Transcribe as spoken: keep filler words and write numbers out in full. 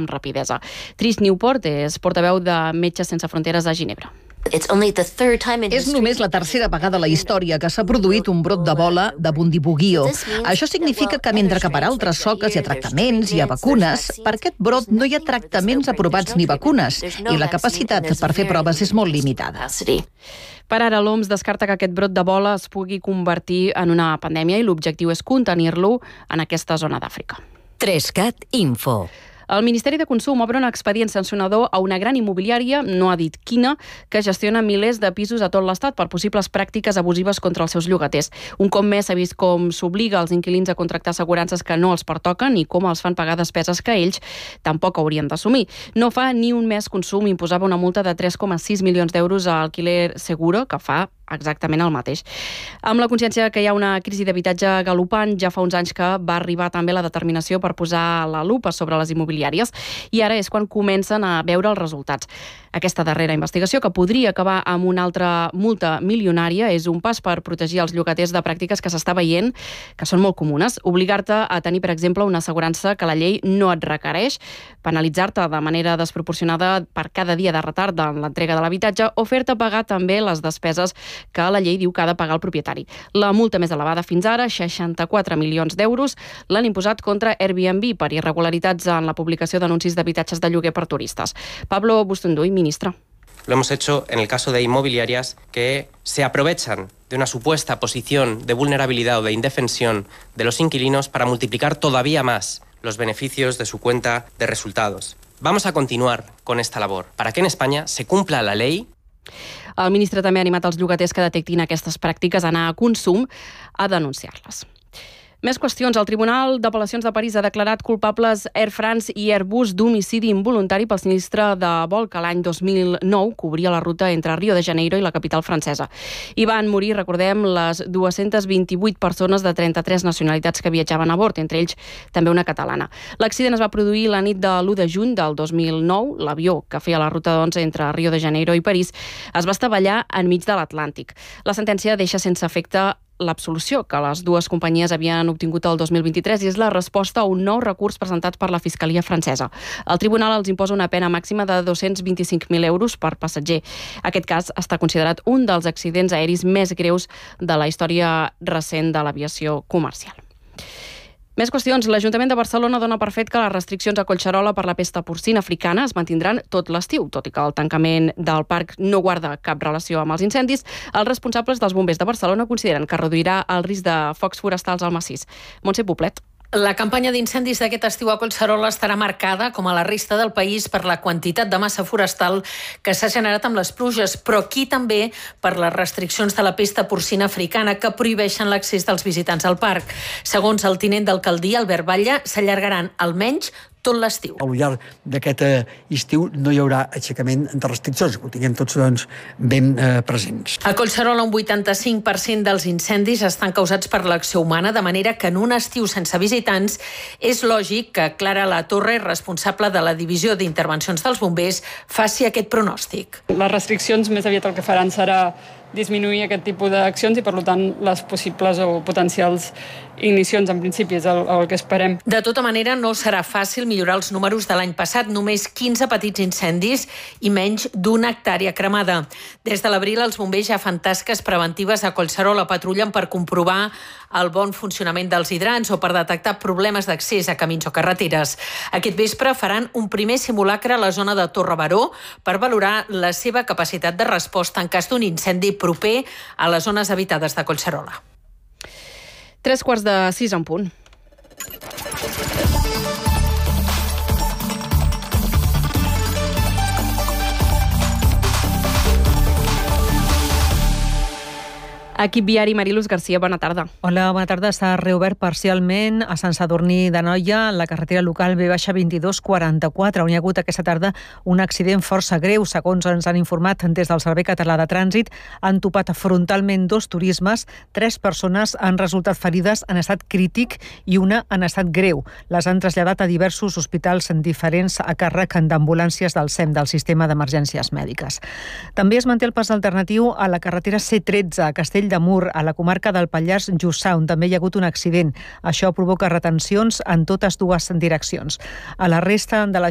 amb rapidesa. Trish Newport és portaveu de Metges Sense Fronteres a Ginebra. És només la tercera vegada a la història que s'ha produït un brot d'Ebola de Bundibugyo. Això significa que mentre que per altres soques hi ha tractaments, hi ha vacunes, per aquest brot no hi ha tractaments aprovats ni vacunes, i la capacitat per fer proves és molt limitada. Per ara, l'O M S descarta que aquest brot d'Ebola es pugui convertir en una pandèmia i l'objectiu és contenir-lo en aquesta zona d'Àfrica. Trescat Info. El Ministeri de Consum obre un expedient sancionador a una gran immobiliària, no ha dit quina, que gestiona milers de pisos a tot l'Estat per possibles pràctiques abusives contra els seus llogaters. Un cop més s'ha vist com s'obliga els inquilins a contractar assegurances que no els pertoquen i com els fan pagar despeses que ells tampoc haurien d'assumir. No fa ni un mes Consum imposava una multa de tres coma sis milions d'euros a Alquiler Seguro, que fa exactament el mateix. Amb la consciència que hi ha una crisi d'habitatge galopant, ja fa uns anys que va arribar també la determinació per posar la lupa sobre les immobiliàries i ara és quan comencen a veure els resultats. Aquesta darrera investigació, que podria acabar amb una altra multa milionària, és un pas per protegir els llogaters de pràctiques que s'està veient, que són molt comunes. Obligar-te a tenir, per exemple, una assegurança que la llei no et requereix, penalitzar-te de manera desproporcionada per cada dia de retard en l'entrega de l'habitatge o fer-te pagar també les despeses que la llei diu que ha de pagar el propietari. La multa més elevada fins ara, seixanta-quatre milions d'euros, l'han imposat contra Airbnb per irregularitats en la publicació d'anuncis d'habitatges de lloguer per turistes. Pablo Bustunduy, ministre. Lo hemos hecho en el caso de inmobiliarias que se aprovechan de una supuesta posición de vulnerabilidad o de indefensión de los inquilinos para multiplicar todavía más los beneficios de su cuenta de resultados. Vamos a continuar con esta labor para que en España se cumpla la ley. El ministre també ha animat els llogaters que detectin aquestes pràctiques a anar a Consum a denunciar-les. Més qüestions. El Tribunal d'Apel·lacions de París ha declarat culpables Air France i Airbus d'homicidi involuntari pel sinistre de vol que l'any dos mil nou cobria la ruta entre Rio de Janeiro i la capital francesa. Hi van morir, recordem, les dues-centes vint-i-vuit persones de trenta-tres nacionalitats que viatjaven a bord, entre ells també una catalana. L'accident es va produir la nit de l'u de juny del dos mil nou. L'avió que feia la ruta doncs, entre Rio de Janeiro i París es va estavellar enmig de l'Atlàntic. La sentència deixa sense efecte l'absolució que les dues companyies havien obtingut el dos mil vint-i-tres i és la resposta a un nou recurs presentat per la Fiscalia francesa. El tribunal els imposa una pena màxima de dos-cents vint-i-cinc mil euros per passatger. Aquest cas està considerat un dels accidents aeris més greus de la història recent de l'aviació comercial. Més qüestions. L'Ajuntament de Barcelona dona per fet que les restriccions a Collserola per la pesta porcina africana es mantindran tot l'estiu, tot i que el tancament del parc no guarda cap relació amb els incendis. Els responsables dels bombers de Barcelona consideren que reduirà el risc de focs forestals al massís. Montse Poblet. La campanya d'incendis d'aquest estiu a Collserola estarà marcada, com a la resta del país, per la quantitat de massa forestal que s'ha generat amb les pluges, però aquí també per les restriccions de la pesta porcina africana que prohibeixen l'accés dels visitants al parc. Segons el tinent d'alcaldia, Albert Batlle, s'allargaran almenys tot l'estiu. Al llarg d'aquest estiu no hi haurà aixecament de restriccions, ho tinguem tots doncs, ben eh, presents. A Collserola un vuitanta-cinc per cent dels incendis estan causats per l'acció humana, de manera que en un estiu sense visitants és lògic que Clara La Torre, responsable de la divisió d'intervencions dels bombers, faci aquest pronòstic. Les restriccions més aviat el que faran serà disminuir aquest tipus d'accions i, per tant, les possibles o potencials ignicions, en principi, és el, el que esperem. De tota manera, no serà fàcil millorar els números de l'any passat. Només quinze petits incendis i menys d'una hectàrea cremada. Des de l'abril, els bombers ja fan tasques preventives a Collserola, patrullen per comprovar el bon funcionament dels hidrants o per detectar problemes d'accés a camins o carreteres. Aquest vespre faran un primer simulacre a la zona de Torre Baró per valorar la seva capacitat de resposta en cas d'un incendi proper a les zones habitades de Collserola. Tres quarts de sis en punt. Equip viari, Mariluz Garcia, bona tarda. Hola, bona tarda. S'ha reobert parcialment a Sant Sadurní d'Anoia la carretera local B vint-i-dos quaranta-quatre, on hi ha hagut aquesta tarda un accident força greu. Segons ens han informat des del Servei Català de Trànsit, han topat frontalment dos turismes, tres persones han resultat ferides en estat crític i una en estat greu. Les han traslladat a diversos hospitals diferents a càrrec d'ambulàncies del S E M, del Sistema d'Emergències Mèdiques. També es manté el pas alternatiu a la carretera C tretze a Castell de Mur, a la comarca del Pallars Jussà, on també hi ha hagut un accident. Això provoca retencions en totes dues direccions. A la resta de la